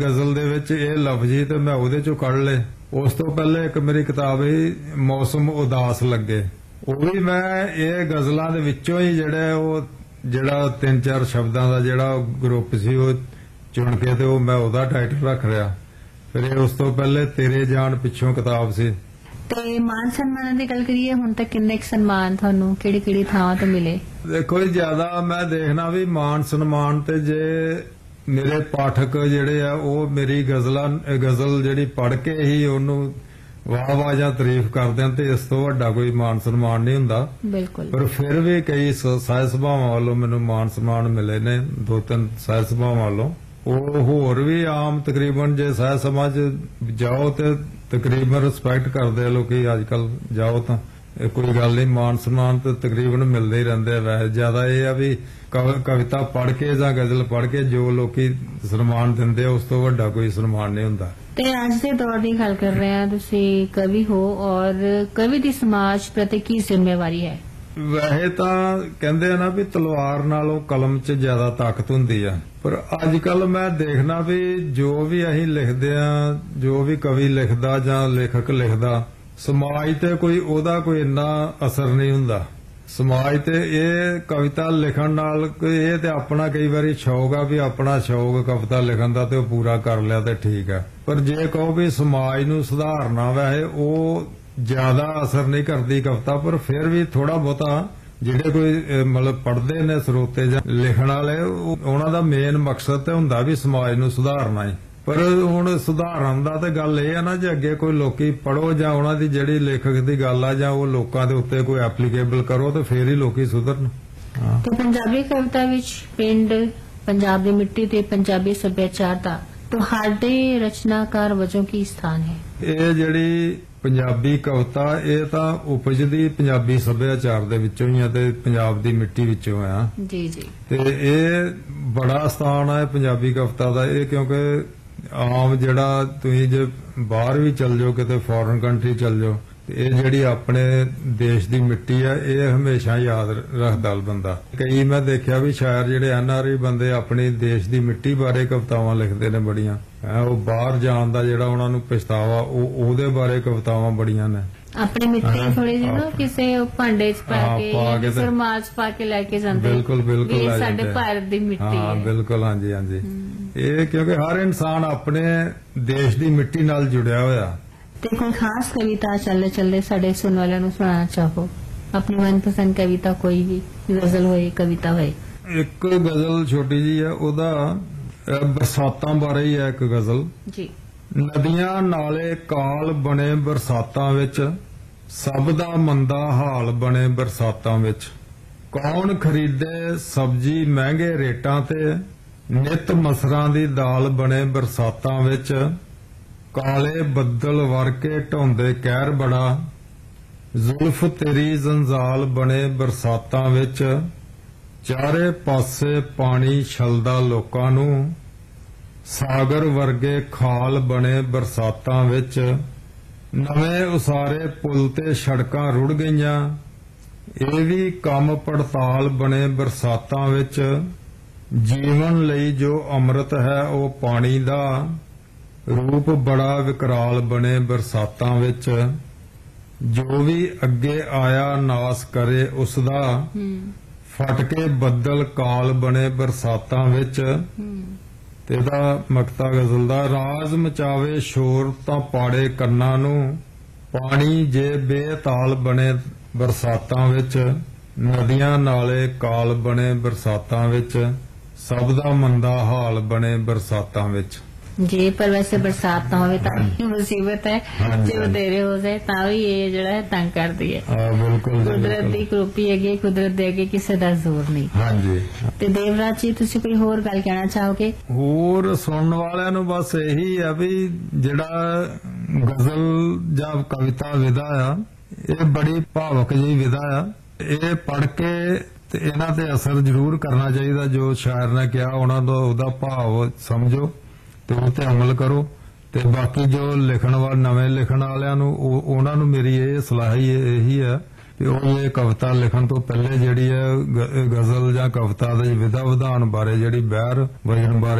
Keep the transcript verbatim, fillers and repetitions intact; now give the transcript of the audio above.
ਗਜ਼ਲ ਦੇ ਵਿੱਚ ਇਹ ਲਫ਼ਜ਼ ਹੀ ਤੇ ਮੈਂ ਉਹਦੇ ਚੋਂ ਕੱਢ ਲਏ। ਉਸ ਤੋਂ ਪਹਿਲੇ ਇੱਕ ਮੇਰੀ ਕਿਤਾਬ ਸੀ ਮੌਸਮ ਉਦਾਸ ਲੱਗੇ, ਉਹ ਵੀ ਮੈਂ ਇਹ ਗਜ਼ਲਾਂ ਦੇ ਵਿੱਚੋਂ ਹੀ ਜਿਹੜਾ ਉਹ ਜਿਹੜਾ ਤਿੰਨ ਚਾਰ ਸ਼ਬਦਾਂ ਦਾ ਜਿਹੜਾ ਗਰੁੱਪ ਸੀ ਉਹ ਚੁਣ ਕੇ ਤੇ ਉਹ ਮੈਂ ਉਹਦਾ ਟਾਈਟਲ ਰੱਖ ਰਿਹਾ। ਫਿਰ ਇਹ ਉਸ ਤੋਂ ਪਹਿਲੇ ਤੇਰੇ ਜਾਣ ਪਿੱਛੋਂ ਕਿਤਾਬ ਸੀ। ਤੇ ਮਾਨ ਸਨਮਾਨਾਂ ਦੀ ਗੱਲ ਕਰੀਏ, ਹੁਣ ਤੱਕ ਕਿੰਨੇ ਕੁ ਸਨਮਾਨ ਤੁਹਾਨੂੰ ਕਿਹੜੀ ਕਿਹੜੀ ਥਾਵਾਂ ਤੋਂ ਮਿਲੇ? ਦੇਖੋ ਜੀ, ਜ਼ਿਆਦਾ ਮੈਂ ਦੇਖਣਾ ਵੀ ਮਾਨ ਸਨਮਾਨ ਤੇ ਜੇ ਮੇਰੇ ਪਾਠਕ ਜਿਹੜੇ ਆ ਉਹ ਮੇਰੀ ਗਜ਼ਲਾਂ ਗਜ਼ਲ ਜਿਹੜੀ ਪੜ੍ਹ ਕੇ ਹੀ ਉਹਨੂੰ ਵਾਹ ਵਾਹ ਜਾਂ ਤਾਰੀਫ ਕਰਦੇ ਹਨ ਤੇ ਇਸ ਤੋਂ ਵੱਡਾ ਕੋਈ ਮਾਨ ਸਨਮਾਨ ਨਹੀਂ ਹੁੰਦਾ। ਬਿਲਕੁਲ। ਪਰ ਫਿਰ ਵੀ ਕਈ ਸਾਹਿਤ ਸਭਾਵਾਂ ਵੱਲੋਂ ਮੈਨੂੰ ਮਾਨ ਸਨਮਾਨ ਮਿਲੇ ਨੇ, ਦੋ ਤਿੰਨ ਸਾਹਿਤ ਸਭਾਵਾਂ ਵੱਲੋਂ। ਉਹ ਹੋਰ ਵੀ ਆਮ ਤਕਰੀਬਨ ਜੇ ਸਾਹਿਤ ਸਭਾ 'ਚ ਜਾਓ ਤੇ ਤਕਰੀਬਨ ਰਿਸਪੈਕਟ ਕਰਦੇ ਆ ਲੋਕੀ। ਅੱਜ ਕੱਲ ਜਾਓ ਤਾਂ ਇਹ ਕੋਈ ਗੱਲ ਨਹੀਂ, ਮਾਨ ਸਨਮਾਨ ਤੇ ਤਕਰੀਬਨ ਮਿਲਦੇ ਹੀ ਰਹਿੰਦੇ ਆ। ਵੈਸੇ ਜ਼ਿਆਦਾ ਇਹ ਆ ਵੀ ਕਵਿਤਾ ਪੜ੍ਹ ਕੇ ਜਾਂ ਗਜ਼ਲ ਪੜ੍ਹ ਕੇ ਜੋ ਲੋਕੀ ਸਨਮਾਨ ਦਿੰਦੇ ਆ ਉਸ ਤੋਂ ਵੱਡਾ ਕੋਈ ਸਨਮਾਨ ਨਹੀਂ ਹੁੰਦਾ। ਤੇ ਅੱਜ ਦੇ ਦੌਰ ਦੀ ਗੱਲ ਕਰ ਰਹੇ ਹਾਂ, ਤੁਸੀਂ ਕਵੀ ਹੋ ਔਰ ਕਵੀ ਦੀ ਸਮਾਜ ਪ੍ਰਤੀ ਕੀ ਜ਼ਿੰਮੇਵਾਰੀ ਹੈ? ਵੈਸੇ ਤਾਂ ਕਹਿੰਦੇ ਆ ਨਾ ਵੀ ਤਲਵਾਰ ਨਾਲੋਂ ਕਲਮ 'ਚ ਜ਼ਿਆਦਾ ਤਾਕਤ ਹੁੰਦੀ ਆ, ਪਰ ਅੱਜ ਕੱਲ ਮੈਂ ਦੇਖਣਾ ਵੀ ਜੋ ਵੀ ਅਸੀਂ ਲਿਖਦੇ ਆ, ਜੋ ਵੀ ਕਵੀ ਲਿਖਦਾ ਜਾਂ ਲੇਖਕ ਲਿਖਦਾ, ਸਮਾਜ ਤੇ ਕੋਈ ਉਹਦਾ ਕੋਈ ਇੰਨਾ ਅਸਰ ਨਹੀਂ ਹੁੰਦਾ। ਸਮਾਜ ਤੇ ਇਹ ਕਵਿਤਾ ਲਿਖਣ ਨਾਲ ਇਹ ਤੇ ਆਪਣਾ ਕਈ ਵਾਰੀ ਸ਼ੌਕ ਆ ਵੀ ਆਪਣਾ ਸ਼ੌਕ ਕਵਿਤਾ ਲਿਖਣ ਦਾ ਤੇ ਉਹ ਪੂਰਾ ਕਰ ਲਿਆ ਤੇ ਠੀਕ ਆ, ਪਰ ਜੇ ਕਹੋ ਵੀ ਸਮਾਜ ਨੂੰ ਸੁਧਾਰਨਾ ਵੈਸੇ ਉਹ ਜ਼ਿਆਦਾ ਅਸਰ ਨਹੀਂ ਕਰਦੀ ਕਵਿਤਾ। ਪਰ ਫਿਰ ਵੀ ਥੋੜਾ ਬਹੁਤਾ ਜਿਹੜੇ ਕੋਈ ਮਤਲਬ ਪੜ੍ਹਦੇ ਨੇ ਸਰੋਤੇ ਜਾਂ ਲਿਖਣ ਵਾਲੇ, ਉਹਨਾਂ ਦਾ ਮੇਨ ਮਕਸਦ ਤੇ ਹੁੰਦਾ ਵੀ ਸਮਾਜ ਨੂੰ ਸੁਧਾਰਨਾ ਹੀ। ਪਰ ਹੁਣ ਸੁਧਾਰਨ ਦਾ ਤੇ ਗੱਲ ਇਹ ਆ ਨਾ, ਜੇ ਅੱਗੇ ਕੋਈ ਲੋਕੀ ਪੜੋ ਜਾਂ ਉਹਨਾਂ ਦੀ ਜਿਹੜੀ ਲੇਖਕ ਦੀ ਗੱਲ ਆ ਜਾਂ ਉਹ ਲੋਕਾਂ ਦੇ ਉੱਤੇ ਕੋਈ ਐਪਲੀਕੇਬਲ ਕਰੋ ਤੇ ਫੇਰ ਹੀ ਲੋਕੀ ਸੁਧਰਨ। ਤੇ ਪੰਜਾਬੀ ਕਵਿਤਾ ਵਿੱਚ ਪਿੰਡ, ਪੰਜਾਬ ਦੀ ਮਿੱਟੀ ਤੇ ਪੰਜਾਬੀ ਸੱਭਿਆਚਾਰ ਦਾ ਤੁਹਾਡੇ ਰਚਨਾਕਾਰ ਵਜੋਂ ਕੀ ਸਥਾਨ ਹੈ? ਇਹ ਜਿਹੜੀ ਪੰਜਾਬੀ ਕਵਿਤਾ ਇਹ ਤਾਂ ਉਪਜਦੀ ਪੰਜਾਬੀ ਸੱਭਿਆਚਾਰ ਦੇ ਵਿੱਚੋਂ ਹੀ ਆ ਤੇ ਪੰਜਾਬ ਦੀ ਮਿੱਟੀ ਵਿੱਚੋਂ ਆ। ਜੀ ਜੀ। ਤੇ ਇਹ ਬੜਾ ਸਥਾਨ ਹੈ ਪੰਜਾਬੀ ਕਵਿਤਾ ਦਾ ਇਹ, ਕਿਉਂਕਿ ਆਮ ਜਿਹੜਾ ਤੁਸੀਂ ਜੇ ਬਾਹਰ ਵੀ ਚੱਲ ਜਾਓ, ਕਿਤੇ ਫੋਰਨ ਕੰਟਰੀ ਚੱਲ ਜਾਓ, ਇਹ ਜਿਹੜੀ ਆਪਣੇ ਦੇਸ਼ ਦੀ ਮਿੱਟੀ ਆ ਇਹ ਹਮੇਸ਼ਾ ਯਾਦ ਰੱਖਦਾ ਬੰਦਾ। ਕਈ ਮੈਂ ਦੇਖਿਆ ਵੀ ਸ਼ਾਇਰ ਜਿਹੜੇ ਐਨ ਆਰ ਆਈ ਬੰਦੇ ਆਪਣੀ ਦੇਸ਼ ਦੀ ਮਿੱਟੀ ਬਾਰੇ ਕਵਿਤਾਵਾਂ ਲਿਖਦੇ ਨੇ ਬੜੀਆਂ, ਉਹ ਬਾਹਰ ਜਾਣ ਦਾ ਜਿਹੜਾ ਉਹਨਾਂ ਨੂੰ ਪਛਤਾਵਾ ਉਹ ਉਹਦੇ ਬਾਰੇ ਕਵਿਤਾਵਾਂ ਬੜੀਆਂ ਨੇ। ਆਪਣੀ ਮਿੱਟੀ ਥੋੜੀ ਜਿਹੀ ਨਾ ਕਿਸੇ ਭਾਂਡੇ 'ਚ ਪਾ ਕੇ ਸਰਮਾਜ ਪਾ ਕੇ ਲੈ ਕੇ ਜਾਂਦੇ। ਬਿਲਕੁਲ ਬਿਲਕੁਲ, ਇਹ ਸਾਡੇ ਭਾਰਤ ਦੀ ਮਿੱਟੀ ਹੈ। ਬਿਲਕੁਲ, ਹਾਂਜੀ ਹਾਂਜੀ। ਇਹ ਕਿਉਂਕਿ ਹਰ ਇਨਸਾਨ ਆਪਣੇ ਦੇਸ਼ ਦੀ ਮਿੱਟੀ ਨਾਲ ਜੁੜਿਆ ਹੋਇਆ। ਤੇ ਕੋਈ ਖਾਸ ਕਵਿਤਾ ਚੱਲਦੇ ਚੱਲਦੇ ਸਾਡੇ ਸੁਣਨ ਵਾਲਿਆਂ ਨੂੰ ਸੁਣਾਉਣਾ ਚਾਹੋ, ਆਪਣੀ ਮਨਪਸੰਦ ਕਵਿਤਾ ਕੋਈ ਵੀ, ਗਜ਼ਲ ਹੋਏ ਕਵਿਤਾ ਹੋਏ? ਇੱਕ ਗਜ਼ਲ ਛੋਟੀ ਜੀ ਹੈ, ਉਹਦਾ ਬਰਸਾਤਾਂ ਬਾਰੇ ਹੀ ਹੈ ਇੱਕ ਗਜ਼ਲ ਜੀ। ਨਦੀਆਂ ਨਾਲੇ ਕਾਲ ਬਣੇ ਬਰਸਾਤਾਂ ਵਿੱਚ, ਸਭ ਦਾ ਮੰਦਾ ਹਾਲ ਬਣੇ ਬਰਸਾਤਾਂ ਵਿੱਚ। ਕੌਣ ਖਰੀਦੇ ਸਬਜ਼ੀ ਮਹਿੰਗੇ ਰੇਟਾਂ ਤੇ, ਨਿਤ ਮਸਰਾਂ ਦੀ ਦਾਲ ਬਣੇ ਬਰਸਾਤਾਂ ਵਿੱਚ। ਕਾਲੇ ਬੱਦਲ ਵਰ ਕੇ ਢਾਉਂਦੇ ਕਹਿਰ ਬੜਾ, ਜ਼ੁਲਫ ਤੇਰੀ ਜ਼ੰਜ਼ਾਲ ਬਣੇ ਬਰਸਾਤਾਂ ਵਿੱਚ। ਚਾਰੇ ਪਾਸੇ ਪਾਣੀ ਛਲਦਾ ਲੋਕਾਂ ਨੂੰ, ਸਾਗਰ ਵਰਗੇ ਖਾਲ ਬਣੇ ਬਰਸਾਤਾਂ ਵਿੱਚ। ਨਵੇਂ ਉਸਾਰੇ ਪੁਲ ਤੇ ਸੜਕਾਂ ਰੁੜ ਗਈਆਂ, ਇਹ ਵੀ ਕੰਮ ਪੜਤਾਲ ਬਣੇ ਬਰਸਾਤਾਂ ਵਿੱਚ। ਜੀਵਨ ਲਈ ਜੋ ਅੰਮ੍ਰਿਤ ਹੈ ਉਹ ਪਾਣੀ ਦਾ, ਰੂਪ ਬੜਾ ਵਿਕਰਾਲ ਬਣੇ ਬਰਸਾਤਾਂ ਵਿੱਚ। ਜੋ ਵੀ ਅੱਗੇ ਆਇਆ ਨਾਸ ਕਰੇ ਉਸ ਦਾ, ਫਟ ਕੇ ਬੱਦਲ ਕਾਲ ਬਣੇ ਬਰਸਾਤਾਂ ਵਿੱਚ। ਤੇ ਇਹਦਾ ਮਕਤਾ ਗਜ਼ਲ ਦਾ, ਰਾਜ਼ ਮਚਾਵੇ ਸ਼ੋਰ ਤਾਂ ਪਾੜੇ ਕੰਨਾਂ ਨੂੰ, ਪਾਣੀ ਜੇ ਬੇਤਾਲ ਬਣੇ ਬਰਸਾਤਾਂ ਵਿੱਚ। ਨਦੀਆਂ ਨਾਲੇ ਕਾਲ ਬਣੇ ਬਰਸਾਤਾਂ ਵਿੱਚ, ਸਭ ਦਾ ਮੰਦਾ ਹਾਲ ਬਣੇ ਬਰਸਾਤਾਂ ਵਿੱਚ। ਜੀ, ਪਰ ਵੈਸੇ ਬਰਸਾਤ ਨਾ ਹੋਵੇ ਤਾਂ ਵੀ ਮੁਸੀਬਤ ਹੈ, ਜੇ ਵਧੇਰੇ ਹੋ ਜਾਏ ਤਾਂ ਵੀ ਇਹ ਜਿਹੜਾ ਹੈ ਤੰਗ ਕਰਦੀ ਹੈ। ਬਿਲਕੁਲ, ਕੁਦਰਤ ਦੀ ਕਰੋਪੀ ਹੈਗੀ, ਕੁਦਰਤ ਦੇ ਅੱਗੇ ਕਿਸੇ ਦਾ ਜ਼ੋਰ ਨਹੀਂ। ਹਾਂਜੀ। ਤੇ ਦੇਵਰਾਜ ਜੀ, ਤੁਸੀਂ ਕੋਈ ਹੋਰ ਗੱਲ ਕਹਿਣਾ ਚਾਹੋਗੇ? ਹੋਰ ਸੁਣਨ ਵਾਲਿਆਂ ਨੂੰ ਬਸ ਇਹੀ ਆ ਵੀ ਜਿਹੜਾ ਗਜ਼ਲ ਜਾਂ ਕਵਿਤਾ ਵਿਧਾ ਆ ਇਹ ਬੜੀ ਭਾਵਕ ਜਿਹੀ ਵਿਧਾ ਆ, ਇਹ ਪੜ੍ਹ ਕੇ ਤੇ ਇਹਨਾਂ ਤੇ ਅਸਰ ਜ਼ਰੂਰ ਕਰਨਾ ਚਾਹੀਦਾ। ਜੋ ਸ਼ਾਇਰ ਨੇ ਕਿਹਾ ਉਹਨਾਂ ਦਾ ਉਹਦਾ ਭਾਵ ਸਮਝੋ ਤੇ ਉਹ ਤੇ ਅਮਲ ਕਰੋ। ਤੇ ਬਾਕੀ ਜੋ ਲਿਖਣ ਵਾਲੇ ਨਵੇਂ ਲਿਖਣ ਵਾਲਿਆਂ ਨੂੰ ਉਹਨਾਂ ਨੂੰ ਮੇਰੀ ਇਹ ਸਲਾਹ ਹੀ ਇਹੀ ਹੈ ਕਿ ਉਹ ਇਹ ਕਵਿਤਾ ਲਿਖਣ ਤੋਂ ਪਹਿਲੇ ਜਿਹੜੀ ਹੈ ਗਜ਼ਲ ਜਾਂ ਕਵਿਤਾ ਦੇ ਵਿਧਾ ਵਿਧਾਨ ਬਾਰੇ ਜਿਹੜੀ ਬਹਿਰ ਵਜਨ ਬਾਰੇ